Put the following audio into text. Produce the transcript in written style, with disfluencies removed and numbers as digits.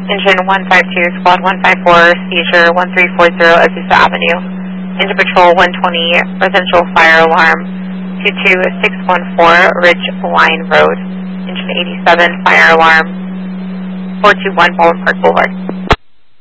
Engine 152, Squad 154, seizure 1340 Azusa Avenue. Engine Patrol 120, residential fire alarm 22614 Ridge Line Road. Engine 87, fire alarm 421 Baldwin Park Boulevard.